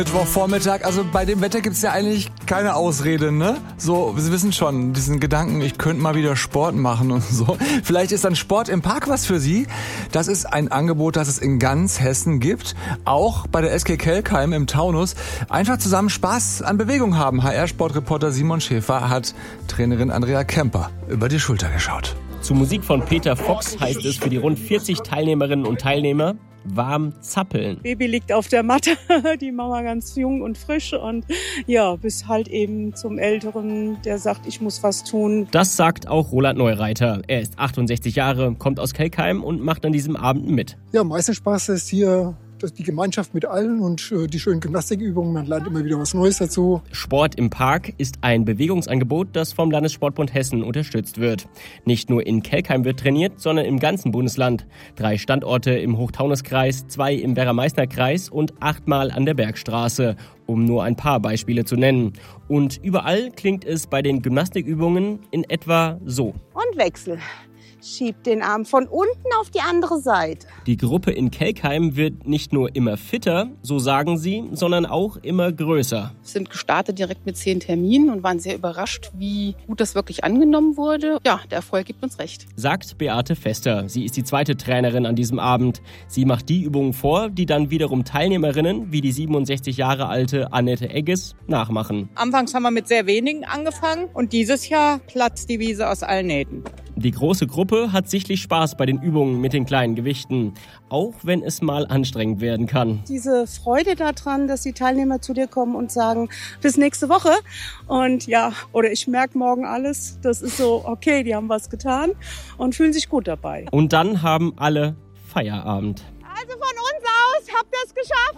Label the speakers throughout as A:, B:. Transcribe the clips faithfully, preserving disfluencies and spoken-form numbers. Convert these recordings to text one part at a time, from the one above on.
A: Mittwochvormittag, also bei dem Wetter gibt's ja eigentlich keine Ausrede, ne? So, Sie wissen schon, diesen Gedanken, ich könnte mal wieder Sport machen und so. Vielleicht ist dann Sport im Park was für Sie. Das ist ein Angebot, das es in ganz Hessen gibt. Auch bei der S G Kelkheim im Taunus. Einfach zusammen Spaß an Bewegung haben. H R-Sportreporter Simon Schäfer hat Trainerin Andrea Kemper über die Schulter geschaut.
B: Zu Musik von Peter Fox heißt es für die rund vierzig Teilnehmerinnen und Teilnehmer: warm zappeln.
C: Baby liegt auf der Matte, die Mama ganz jung und frisch und ja, bis halt eben zum Älteren, der sagt, ich muss was tun.
B: Das sagt auch Roland Neureiter. Er ist achtundsechzig Jahre, kommt aus Kelkheim und macht an diesem Abend mit.
D: Ja, am meisten Spaß ist hier die Gemeinschaft mit allen und die schönen Gymnastikübungen. Man lernt immer wieder was Neues dazu.
B: Sport im Park ist ein Bewegungsangebot, das vom Landessportbund Hessen unterstützt wird. Nicht nur in Kelkheim wird trainiert, sondern im ganzen Bundesland. Drei Standorte im Hochtaunuskreis, zwei im Werra-Meißner-Kreis und achtmal an der Bergstraße, um nur ein paar Beispiele zu nennen. Und überall klingt es bei den Gymnastikübungen in etwa so.
E: Und Wechsel. Schiebt den Arm von unten auf die andere Seite.
B: Die Gruppe in Kelkheim wird nicht nur immer fitter, so sagen sie, sondern auch immer größer.
F: Wir sind gestartet direkt mit zehn Terminen und waren sehr überrascht, wie gut das wirklich angenommen wurde. Ja, der Erfolg gibt uns recht.
B: Sagt Beate Fester. Sie ist die zweite Trainerin an diesem Abend. Sie macht die Übungen vor, die dann wiederum Teilnehmerinnen wie die siebenundsechzig Jahre alte Annette Egges nachmachen.
G: Anfangs haben wir mit sehr wenigen angefangen und dieses Jahr platzt die Wiese aus allen Nähten.
B: Die große Gruppe hat sichtlich Spaß bei den Übungen mit den kleinen Gewichten, auch wenn es mal anstrengend werden kann.
C: Diese Freude daran, dass die Teilnehmer zu dir kommen und sagen, bis nächste Woche. Und ja, oder ich merke morgen alles. Das ist so, okay, die haben was getan und fühlen sich gut dabei.
B: Und dann haben alle Feierabend.
E: Also von uns aus habt ihr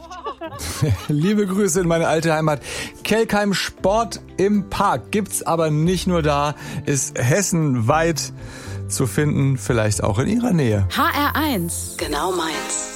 E: es geschafft.
A: Liebe Grüße in meine alte Heimat. Kelkheim Sport im Park gibt's aber nicht nur da, ist hessenweit zu finden, vielleicht auch in Ihrer Nähe.
H: H R eins. Genau meins.